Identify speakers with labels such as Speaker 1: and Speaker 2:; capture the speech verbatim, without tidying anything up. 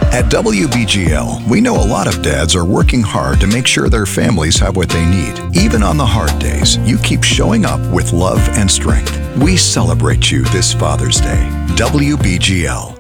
Speaker 1: At W B G L, we know a lot of dads are working hard to make sure their families have what they need. Even on the hard days, you keep showing up with love and strength. We celebrate you this Father's Day. W B G L.